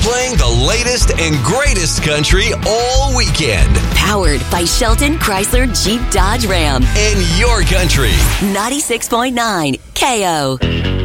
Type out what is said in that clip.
playing the latest and greatest country all weekend. Powered by Shelton Chrysler Jeep Dodge Ram. In your country. 96.9 KO.